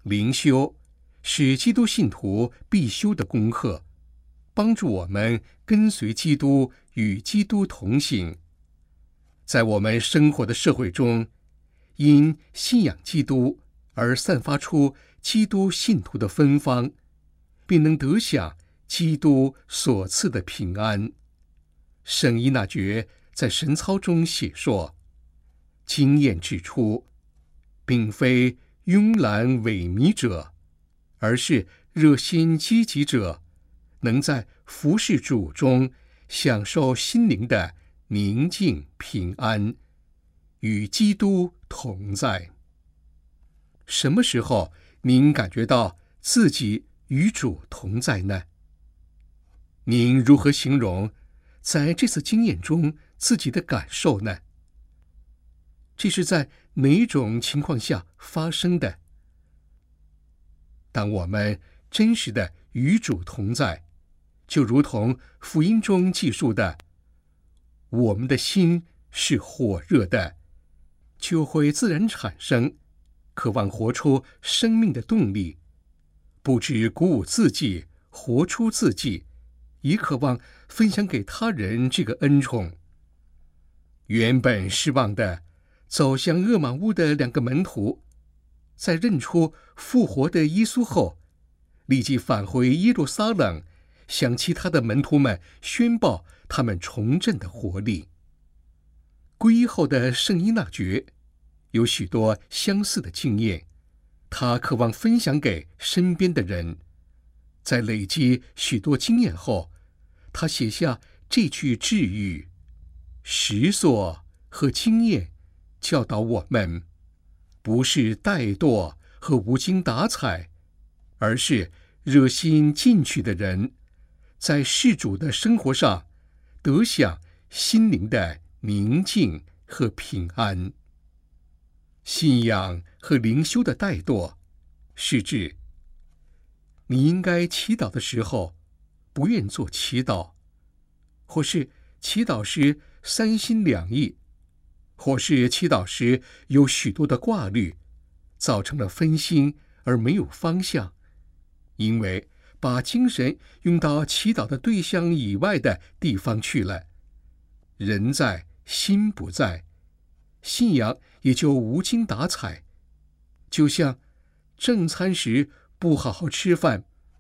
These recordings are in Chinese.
灵修是基督信徒必修的功课，帮助我们跟随基督，与基督同行。在我们生活的社会中，因信仰基督而散发出基督信徒的芬芳，并能得享基督所赐的平安。圣依纳爵在神操中写说，经验指出，并非慵懒萎靡者，而是热心积极者，能在服事主中享受心灵的宁静平安，与基督同在。什么时候您感觉到自己与主同在呢？您如何形容在这次经验中自己的感受呢？这是在哪种情况下发生的？当我们真实的与主同在，就如同福音中记述的，我们的心是火热的，就会自然产生渴望活出生命的动力，不只鼓舞自己活出自己，也渴望分享给他人这个恩宠。原本失望的走向厄玛乌的2个门徒，在认出复活的耶稣后，立即返回耶路撒冷，向其他的门徒们宣报他们重振的活力。皈依后的圣依纳爵有许多相似的经验，他渴望分享给身边的人。在累积许多经验后，他写下这句智语：实作和经验教导我们，不是怠惰和无精打采，而是热心进取的人，在事主的生活上得享心灵的宁静和平安。信仰和灵修的怠惰，是指你应该祈祷的时候不愿做祈祷，或是祈祷时三心两意，或是祈祷时有许多的挂虑，造成了分心而没有方向，因为把精神用到祈祷的对象以外的地方去了。人在心不在，信仰也就无精打采。就像正餐时不好好吃饭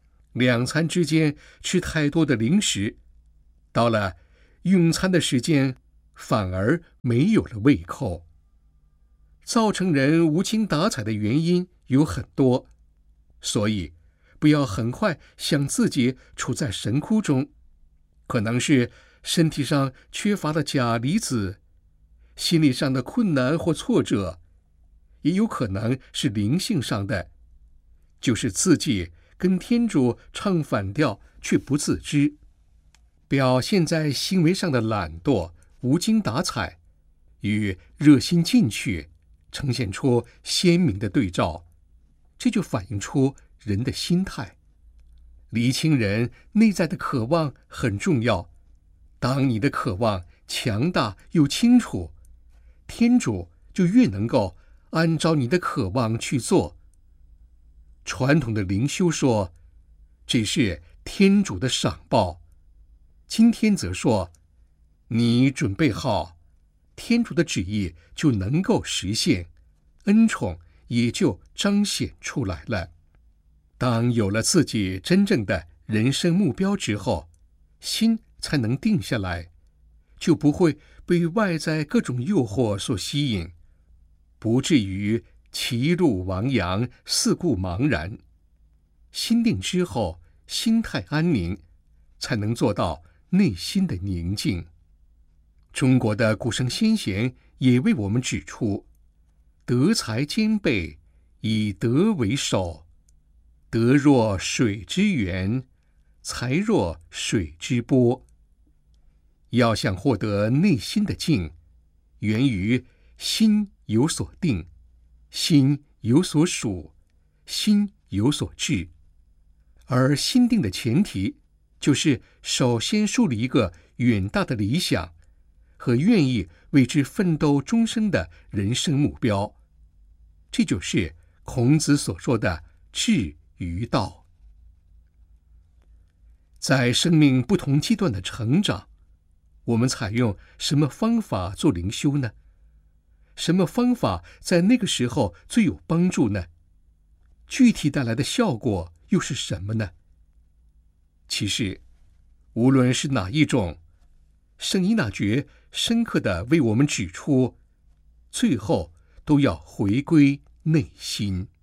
，2餐之间吃太多的零食，到了用餐的时间反而没有了胃口。造成人无精打采的原因有很多，所以不要很快想自己处在神窟中，可能是身体上缺乏了钾离子，心理上的困难或挫折，也有可能是灵性上的，就是自己跟天主唱反调却不自知，表现在行为上的懒惰、无精打采，与热心进取呈现出鲜明的对照，这就反映出人的心态。厘清人内在的渴望很重要，当你的渴望强大又清楚，天主就越能够按照你的渴望去做。传统的灵修说，这是天主的赏报。今天则说，你准备好，天主的旨意就能够实现，恩宠也就彰显出来了。当有了自己真正的人生目标之后，心才能定下来，就不会被外在各种诱惑所吸引，不至于歧路亡羊，四顾茫然。心定之后，心态安宁，才能做到内心的宁静。中国的古圣先贤也为我们指出，德才兼备，以德为首。德若水之源，才若水之波。要想获得内心的静，源于心有所定，心有所属，心有所志。而心定的前提，就是首先树立一个远大的理想和愿意为之奋斗终生的人生目标。这就是孔子所说的至于道。在生命不同阶段的成长，我们采用什么方法做灵修呢？什么方法在那个时候最有帮助呢？具体带来的效果又是什么呢？其实，无论是哪一种，圣依纳爵深刻地为我们指出，最后都要回归内心。